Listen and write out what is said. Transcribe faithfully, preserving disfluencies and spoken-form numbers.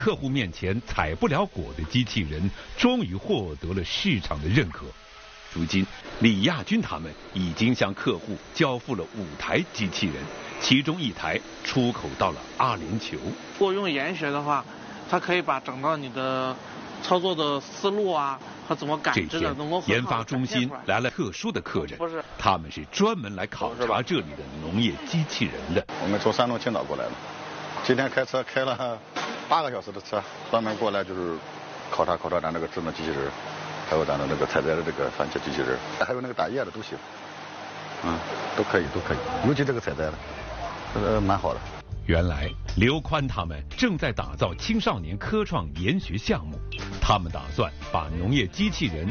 客户面前采不了果的机器人，终于获得了市场的认可。如今，李亚军他们已经向客户交付了五台机器人，其中一台出口到了阿联酋。 如果用研学的话，它可以把整个你的操作的思路啊和怎么感知的能够。 研发中心来了特殊的客人， 不是， 他们是专门来考察这里的农业机器人的。 我们从山东青岛过来的，今天开车开了八个小时的车，专门过来就是考察考察咱这个智能机器人。还有咱的那个采摘的这个番茄机器人，还有那个打叶的都行，嗯，都可以都可以，尤其这个采摘的，呃，蛮好的。 原来刘宽他们正在打造青少年科创研学项目，他们打算把农业机器人